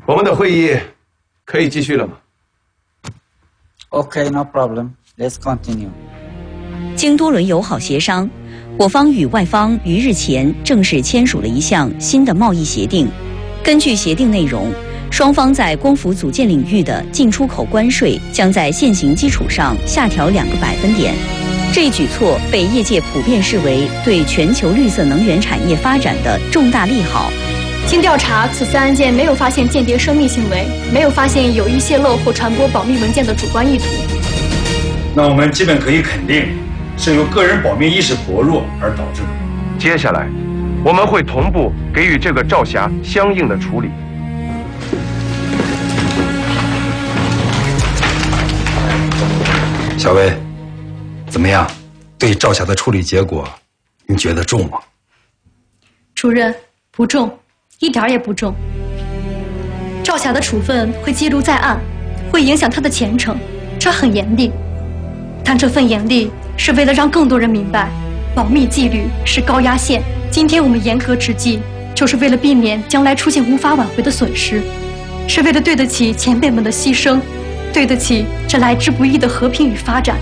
我们的会议可以继续了吗 Okay, no problem. Let's continue. 经多轮友好协商，我方与外方于日前正式签署了一项新的贸易协定。根据协定内容，双方在光伏组件领域的进出口关税将在现行基础上下调2个百分点。这一举措被业界普遍视为对全球绿色能源产业发展的重大利好。 经调查，此次案件没有发现间谍生命行为，没有发现有意泄露或传播保密文件的主观意图。 那我们基本可以肯定，是由个人保密意识薄弱而导致的。 接下来，我们会同步给予这个赵霞相应的处理。 小薇，怎么样？对赵霞的处理结果，你觉得重吗？ 主任，不重，一点也不重。赵霞的处分会记录在案，会影响她的前程，这很严厉。但这份严厉是为了让更多人明白，保密纪律是高压线。今天我们严格之际，就是为了避免将来出现无法挽回的损失，是为了对得起前辈们的牺牲，对得起这来之不易的和平与发展。